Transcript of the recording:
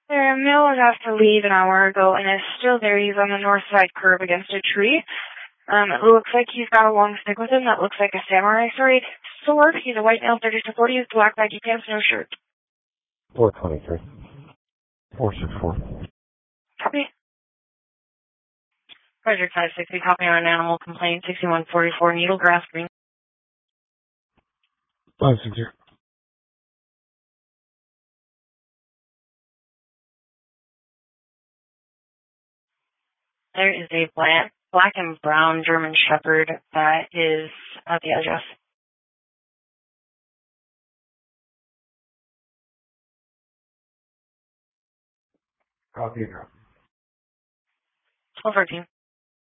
The male was asked to leave an hour ago and is still there. He's on the north side curb against a tree. It looks like he's got a long stick with him that looks like a samurai sword. He's a white male, 30 to 40, with black baggy pants, no shirt. 423. 464. Copy. Project 560, copy on an animal complaint, 6144, needle grass green. 560. There is a black and brown German Shepherd that is at the address. Copy. 1214.